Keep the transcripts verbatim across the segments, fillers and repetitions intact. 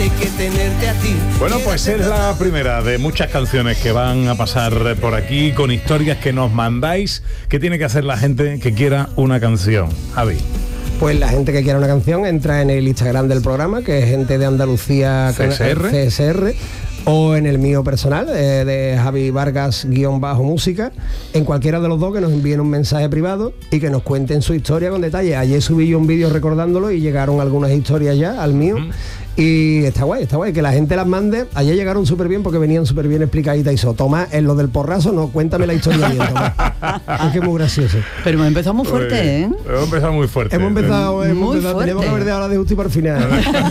que tenerte a ti. Bueno, pues es la primera de muchas canciones que van a pasar por aquí con historias que nos mandáis. ¿Qué tiene que hacer la gente que quiera una canción? Javi. Pues la gente que quiera una canción entra en el Instagram del programa, que es Gente de Andalucía C S R, C S R, o en el mío personal, eh, de Javi Vargas guión bajo música, en cualquiera de los dos, que nos envíen un mensaje privado y que nos cuenten su historia con detalle. Ayer subí yo un vídeo recordándolo y llegaron algunas historias ya al mío. Mm. Y está guay, está guay, que la gente las mande. Ayer llegaron súper bien porque venían súper bien explicaditas. Y eso, Tomás, en lo del porrazo, no, cuéntame la historia bien, Tomás. Es que es muy gracioso. Pero hemos empezado muy fuerte, pues, ¿eh? Hemos empezado muy fuerte. Hemos empezado, muy hemos empezado fuerte. Tenemos que ver de ahora de Justi para el final.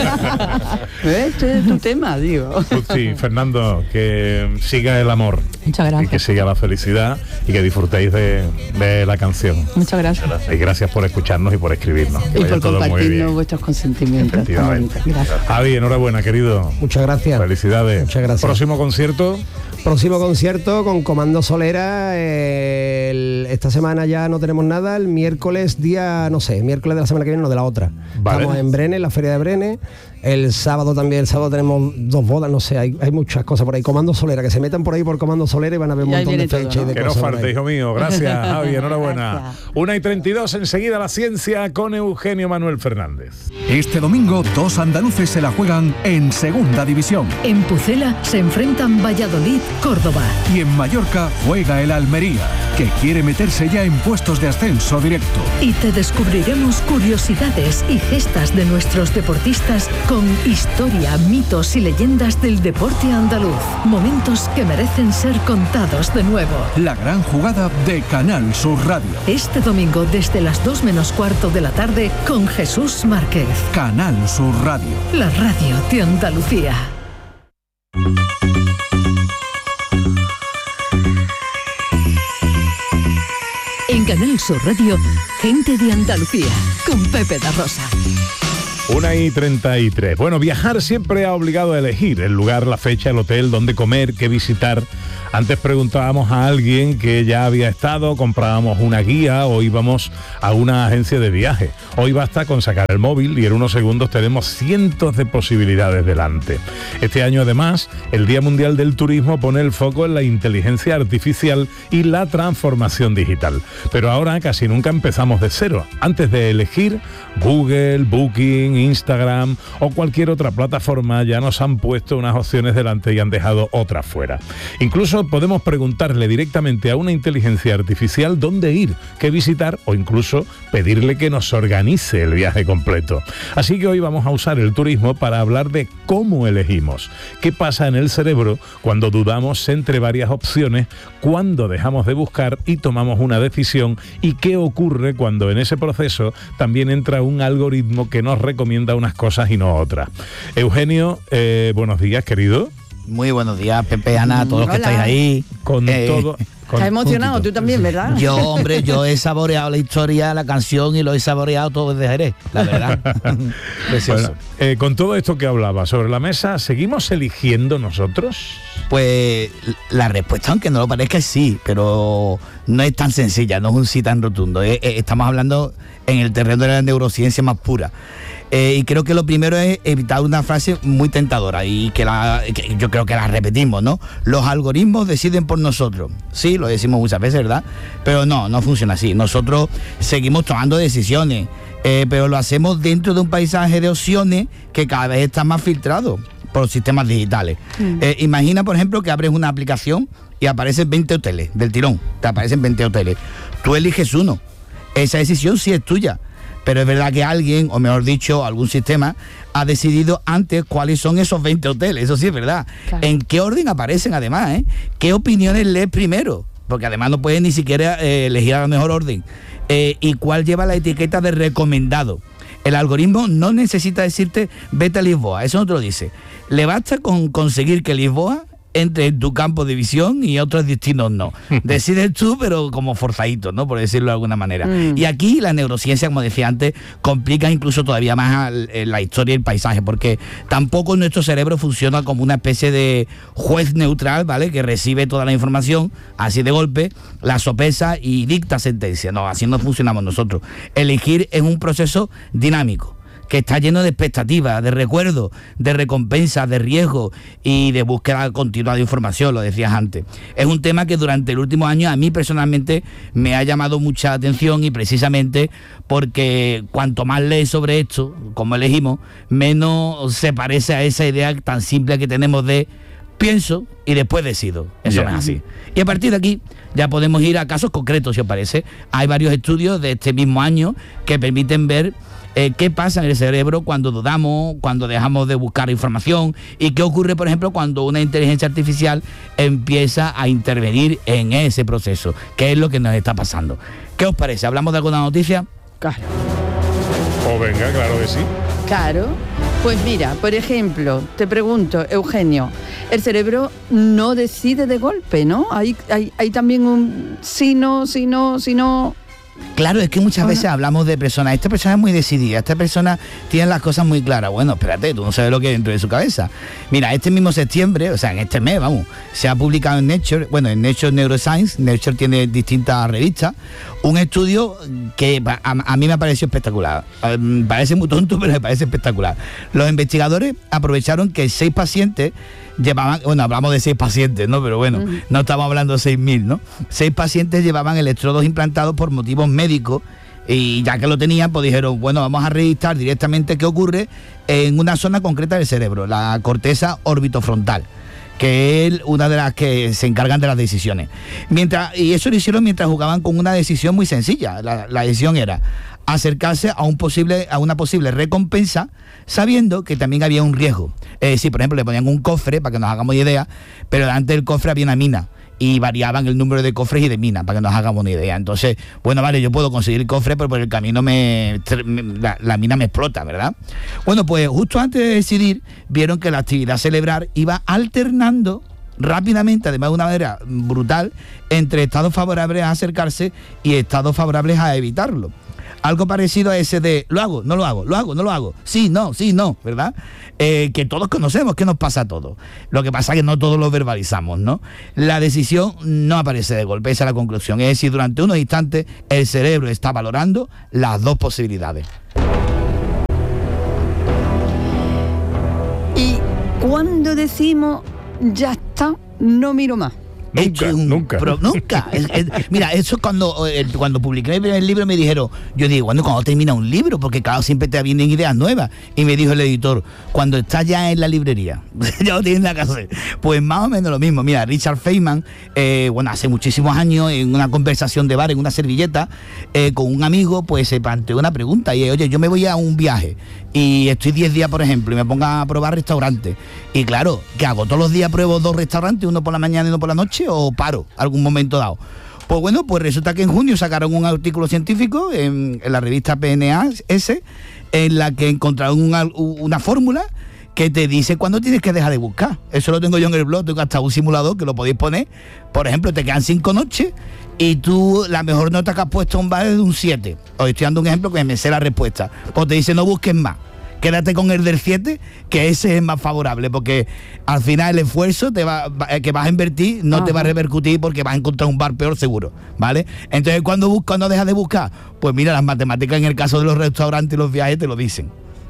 Este es tu tema, digo. Justi, Fernando, que siga el amor. Muchas gracias. Y que siga la felicidad y que disfrutéis de, de la canción. Muchas gracias. Y gracias por escucharnos y por escribirnos. Y por compartirnos vuestros consentimientos. Efectivamente. Gracias. Javi, enhorabuena, querido. Muchas gracias. Felicidades. Muchas gracias. Próximo concierto. Próximo concierto con Comando Solera. Eh, el, esta semana ya no tenemos nada. El miércoles, día, no sé, miércoles de la semana que viene, no de la otra. Vale. Estamos en Brenes, la feria de Brenes. El sábado también, el sábado tenemos dos bodas, no sé, hay, hay muchas cosas por ahí. Comando Solera, que se metan por ahí por Comando Solera y van a ver un montón de fechas, ¿no? Y de que cosas. Que no falte, hijo mío. Gracias, Javi, enhorabuena. Gracias. una y treinta y dos, enseguida la ciencia con Eugenio Manuel Fernández. Este domingo, dos andaluces se la juegan en Segunda División. En Pucela se enfrentan Valladolid, Córdoba. Y en Mallorca juega el Almería, que quiere meterse ya en puestos de ascenso directo. Y te descubriremos curiosidades y gestas de nuestros deportistas con historia, mitos y leyendas del deporte andaluz. Momentos que merecen ser contados de nuevo. La gran jugada de Canal Sur Radio. Este domingo desde las dos menos cuarto de la tarde con Jesús Márquez. Canal Sur Radio. La radio de Andalucía. En Canal Sur Radio, Gente de Andalucía, con Pepe da Rosa. una y treinta y tres. Bueno, viajar siempre ha obligado a elegir el lugar, la fecha, el hotel, dónde comer, qué visitar. Antes preguntábamos a alguien que ya había estado, comprábamos una guía o íbamos a una agencia de viaje. Hoy basta con sacar el móvil y en unos segundos tenemos cientos de posibilidades delante. Este año, además, el Día Mundial del Turismo pone el foco en la inteligencia artificial y la transformación digital. Pero ahora casi nunca empezamos de cero. Antes de elegir, Google, Booking, Instagram o cualquier otra plataforma ya nos han puesto unas opciones delante y han dejado otras fuera. Incluso podemos preguntarle directamente a una inteligencia artificial dónde ir, qué visitar o incluso pedirle que nos organice el viaje completo. Así que hoy vamos a usar el turismo para hablar de cómo elegimos, qué pasa en el cerebro cuando dudamos entre varias opciones, cuándo dejamos de buscar y tomamos una decisión y qué ocurre cuando en ese proceso también entra un algoritmo que nos recomienda unas cosas y no otras. Eugenio, eh, buenos días, querido. Muy buenos días, Pepe, Ana, todos los que Hola. estáis ahí. Con Eh, todo... Con... Estás emocionado, tú también, ¿verdad? Yo, hombre, yo he saboreado la historia, la canción y lo he saboreado todo desde Jerez, la verdad. Precioso. Bueno, eh, con todo esto que hablaba sobre la mesa, ¿seguimos eligiendo nosotros? Pues la respuesta, aunque no lo parezca, es sí, pero no es tan sencilla, no es un sí tan rotundo. Eh, eh, estamos hablando en el terreno de la neurociencia más pura. Eh, y creo que lo primero es evitar una frase muy tentadora y que, la, que yo creo que la repetimos, ¿no? Los algoritmos deciden por nosotros. Sí, lo decimos muchas veces, ¿verdad? Pero no, no funciona así. Nosotros seguimos tomando decisiones, eh, pero lo hacemos dentro de un paisaje de opciones que cada vez está más filtrado por sistemas digitales. Mm. Eh, imagina, por ejemplo, que abres una aplicación y aparecen veinte hoteles del tirón. Te aparecen veinte hoteles. Tú eliges uno. Esa decisión sí es tuya. Pero es verdad que alguien, o mejor dicho, algún sistema, ha decidido antes cuáles son esos veinte hoteles. Eso sí es verdad. Claro. En qué orden aparecen, además, ¿eh? ¿Qué opiniones lees primero? Porque además no puedes ni siquiera eh, elegir a la mejor orden. Eh, ¿Y cuál lleva la etiqueta de recomendado? El algoritmo no necesita decirte vete a Lisboa, eso no te lo dice. Le basta con conseguir que Lisboa entre en tu campo de visión y otros destinos no. Decides tú, pero como forzadito, ¿no? Por decirlo de alguna manera. Mm. Y aquí la neurociencia, como decía antes, complica incluso todavía más la historia y el paisaje, porque tampoco nuestro cerebro funciona como una especie de juez neutral, ¿vale? Que recibe toda la información, así de golpe, la sopesa y dicta sentencia. No, así no funcionamos nosotros. Elegir es un proceso dinámico, que está lleno de expectativas, de recuerdos, de recompensas, de riesgo y de búsqueda continua de información, lo decías antes. Es un tema que durante el último año a mí personalmente me ha llamado mucha atención, y precisamente porque cuanto más lees sobre esto, como elegimos, menos se parece a esa idea tan simple que tenemos de pienso y después decido. Eso Yeah. no es así. Y a partir de aquí ya podemos ir a casos concretos, si os parece. Hay varios estudios de este mismo año que permiten ver eh, qué pasa en el cerebro cuando dudamos, cuando dejamos de buscar información, y qué ocurre, por ejemplo, cuando una inteligencia artificial empieza a intervenir en ese proceso, qué es lo que nos está pasando. ¿Qué os parece? ¿Hablamos de alguna noticia? Claro. O venga, claro que sí. Claro. Pues mira, por ejemplo, te pregunto, Eugenio, el cerebro no decide de golpe, ¿no? Hay, hay, hay también un sí, no, sí, no, sí, no. Claro, es que muchas veces hablamos de personas, esta persona es muy decidida, esta persona tiene las cosas muy claras. Bueno, espérate, tú no sabes lo que hay dentro de su cabeza. Mira, este mismo septiembre, o sea, en este mes, vamos, se ha publicado en Nature, bueno, en Nature Neuroscience, Nature tiene distintas revistas, un estudio que a, a mí me ha parecido espectacular. Me parece muy tonto, pero me parece espectacular. Los investigadores aprovecharon que seis pacientes llevaban, bueno, hablamos de seis pacientes, ¿no? Pero bueno, uh-huh. no estamos hablando de seis mil, ¿no? Seis pacientes llevaban electrodos implantados por motivos médicos, y ya que lo tenían, pues dijeron, bueno, vamos a registrar directamente qué ocurre en una zona concreta del cerebro, la corteza orbitofrontal, que es una de las que se encargan de las decisiones. Mientras, y eso lo hicieron mientras jugaban con una decisión muy sencilla. La, la decisión era acercarse a un posible, a una posible recompensa, sabiendo que también había un riesgo. Es decir, por ejemplo, le ponían un cofre, para que nos hagamos idea, pero delante del cofre había una mina, y variaban el número de cofres y de minas, para que nos hagamos una idea. Entonces, bueno, vale, yo puedo conseguir el cofre, pero por el camino me, me la, la mina me explota, ¿verdad? Bueno, pues justo antes de decidir, vieron que la actividad cerebral iba alternando rápidamente, además de una manera brutal, entre estados favorables a acercarse y estados favorables a evitarlo. Algo parecido a ese de lo hago, no lo hago, lo hago, no lo hago, sí, no, sí, no, ¿verdad? Eh, que todos conocemos, que nos pasa a todos. Lo que pasa es que no todos lo verbalizamos, ¿no? La decisión no aparece de golpe, esa es la conclusión. Es decir, durante unos instantes el cerebro está valorando las dos posibilidades. Y cuando decimos ya está, no miro más. Nunca, un, nunca. Pero nunca. Es, es, mira, eso cuando eh, cuando publiqué el libro me dijeron, yo digo, bueno, cuando termina un libro, porque claro, siempre te vienen ideas nuevas. Y me dijo el editor, cuando está ya en la librería, ya no tienes nada que hacer. Pues más o menos lo mismo. Mira, Richard Feynman, eh, bueno, hace muchísimos años, en una conversación de bar, en una servilleta, eh, con un amigo, pues se planteó una pregunta. Y oye, yo me voy a un viaje y estoy diez días, por ejemplo, y me pongo a probar restaurantes. Y claro, ¿qué hago? ¿Todos los días pruebo dos restaurantes, uno por la mañana y uno por la noche, o paro algún momento dado? Pues bueno, pues resulta que en junio sacaron un artículo científico en, en la revista P N A S, en la que encontraron una, una fórmula que te dice cuándo tienes que dejar de buscar. Eso lo tengo yo en el blog, tengo hasta un simulador que lo podéis poner. Por ejemplo, te quedan cinco noches y tú la mejor nota que has puesto en un bar es de un siete. Os estoy dando un ejemplo que me sé la respuesta. Pues te dice no busques más, quédate con el del siete, que ese es más favorable, porque al final el esfuerzo te va, que vas a invertir no Ajá. te va a repercutir, porque vas a encontrar un bar peor seguro, ¿vale? Entonces, cuando buscas, no dejas de buscar, pues mira, las matemáticas en el caso de los restaurantes y los viajes te lo dicen.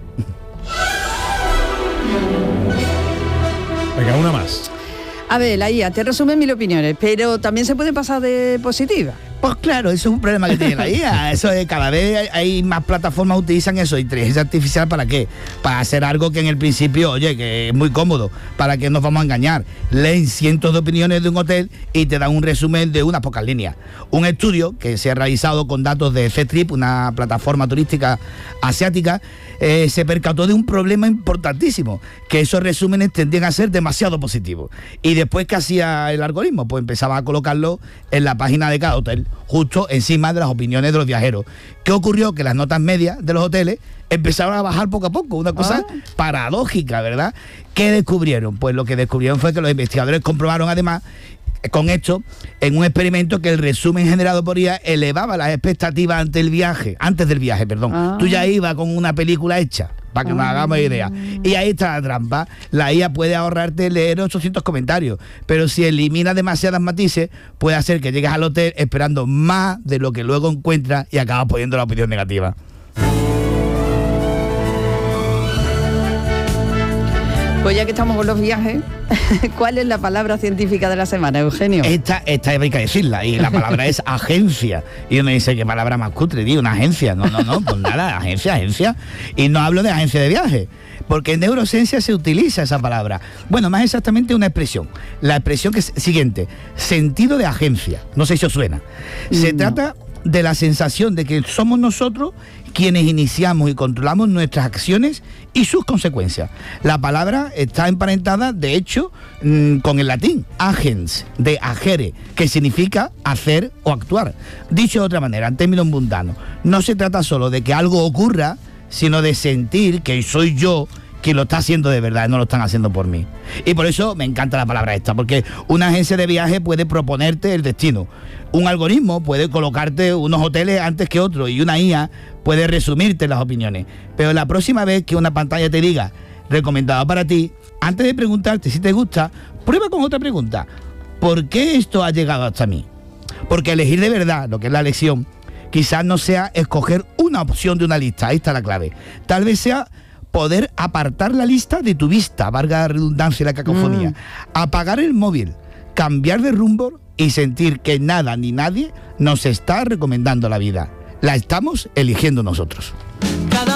Venga, una más. A ver, la I A te resume mil opiniones, pero también se puede pasar de positiva. Pues claro, eso es un problema que tiene la I A. Eso es, cada vez hay más plataformas que utilizan eso, inteligencia artificial, ¿para qué? Para hacer algo que en el principio, oye, que es muy cómodo. ¿Para qué nos vamos a engañar? Leen cientos de opiniones de un hotel y te dan un resumen de unas pocas líneas. Un estudio que se ha realizado con datos de Ctrip, una plataforma turística asiática, eh, se percató de un problema importantísimo, que esos resúmenes tendían a ser demasiado positivos. Y después, ¿qué hacía el algoritmo? Pues empezaba a colocarlo en la página de cada hotel, justo encima de las opiniones de los viajeros. ¿Qué ocurrió? Que las notas medias de los hoteles empezaron a bajar poco a poco, una cosa ah. paradójica, ¿verdad? ¿Qué descubrieron? Pues lo que descubrieron fue que los investigadores comprobaron además con esto, en un experimento, que el resumen generado por I A elevaba las expectativas ante el viaje, antes del viaje, perdón. Ah. Tú ya ibas con una película hecha, para que nos hagamos idea. Y ahí está la trampa. La I A puede ahorrarte leer ochocientos comentarios, pero si elimina demasiadas matices, puede hacer que llegues al hotel esperando más de lo que luego encuentras y acabas poniendo la opinión negativa. Pues ya que estamos con los viajes, ¿cuál es la palabra científica de la semana, Eugenio? Esta, esta hay que decirla, y la palabra es agencia. Y uno dice, ¿qué palabra más cutre? Digo, una agencia. No, no, no, pues nada, agencia, agencia. Y no hablo de agencia de viaje, porque en neurociencia se utiliza esa palabra. Bueno, más exactamente una expresión. La expresión que es siguiente, sentido de agencia. No sé si os suena. Se No. trata de la sensación de que somos nosotros quienes iniciamos y controlamos nuestras acciones y sus consecuencias. La palabra está emparentada, de hecho, mmm, con el latín, agens, de agere, que significa hacer o actuar. Dicho de otra manera, en términos mundanos, no se trata solo de que algo ocurra, sino de sentir que soy yo quien lo está haciendo de verdad, no lo están haciendo por mí. Y por eso me encanta la palabra esta, porque una agencia de viaje puede proponerte el destino, un algoritmo puede colocarte unos hoteles antes que otros, y una I A puede resumirte las opiniones. Pero la próxima vez que una pantalla te diga recomendado para ti, antes de preguntarte si te gusta, prueba con otra pregunta: ¿por qué esto ha llegado hasta mí? Porque elegir de verdad, lo que es la elección, quizás no sea escoger una opción de una lista, ahí está la clave. Tal vez sea poder apartar la lista de tu vista, valga la redundancia y la cacofonía, mm. apagar el móvil, cambiar de rumbo y sentir que nada ni nadie nos está recomendando la vida. La estamos eligiendo nosotros.